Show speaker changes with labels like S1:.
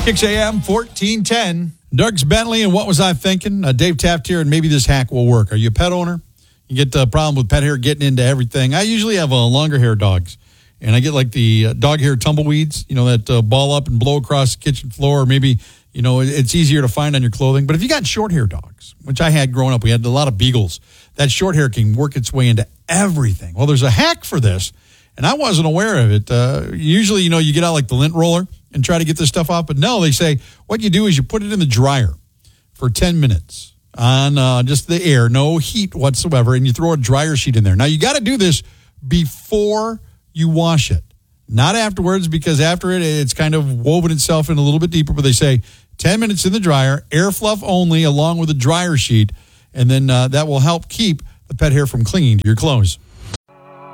S1: 6 a.m., 1410. Doug's Bentley, and what was I thinking? Dave Taft here, and maybe this hack will work. Are you a pet owner? You get the problem with pet hair getting into everything. I usually have longer hair dogs, and I get like the dog hair tumbleweeds, that ball up and blow across the kitchen floor, or maybe, it's easier to find on your clothing. But if you got short hair dogs, which I had growing up, we had a lot of beagles, that short hair can work its way into everything. Well, there's a hack for this, and I wasn't aware of it. Usually, you get out like the lint roller and try to get this stuff off. But no, they say what you do is you put it in the dryer for 10 minutes on just the air, no heat whatsoever, and you throw a dryer sheet in there. Now, you got to do this before you wash it, not afterwards, because after it's kind of woven itself in a little bit deeper. But they say 10 minutes in the dryer, air fluff only, along with a dryer sheet, and then that will help keep the pet hair from clinging to your clothes.